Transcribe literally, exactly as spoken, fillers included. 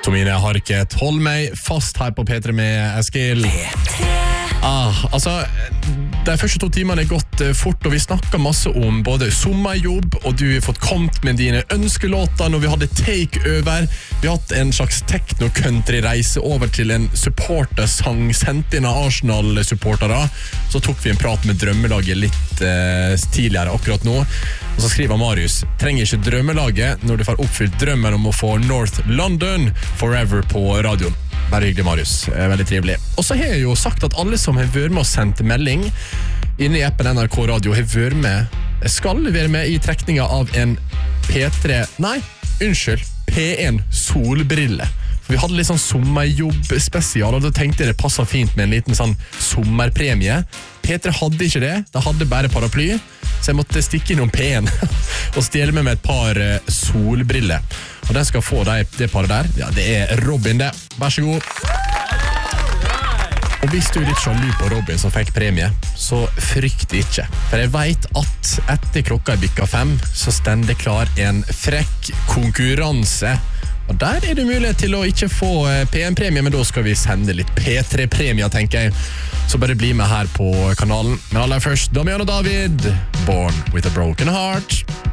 Tomine Harket, hold meg fast her på P tre med Eskil. P tre. Ah, altså, de første to timene er gått fort, og vi snakket masse om både sommerjobb, og du har fått kommet med dine ønskelåter når vi hadde takeover. Vi har hatt en slags techno-country-reise over til en supportersang sendt inn av Arsenal-supportere. Så tok vi en prat med drømmelaget litt eh, tidligere akkurat nå. Og så skriver Marius, trenger ikke drømmelaget når du får oppfylt drømmen om å få North London Forever på radioen. Bare hyggelig, Marius. Veldig trivelig. Og så har jeg jo sagt at alle som har vært med og sendt melding inne i appen N R K Radio har vært med, skal være med i trekninga av en P tre, nei, unnskyld, P en solbrille. For vi hadde litt sånn sommerjobb-spesial, og da tenkte jeg det passet fint med en liten sånn sommerpremie. P tre hadde ikke det, de hadde bare paraply, så jeg måtte stikke innom P en og stjele med meg et par solbriller. Og den skal få deg, det paret der, ja, det er Robin det. Vær så god. Og hvis du er litt sjalu på Robin som fikk premie, så frykt ikke. For jeg vet at etter klokka er bikka fem, så stender klar en frekk konkurranse. Og der er det mulighet til å ikke få P en-premie, men da skal vi sende litt P tre-premier, tenker jeg. Så bare bli med her på kanalen. Men aller først, Damian og David, Born with a Broken Heart.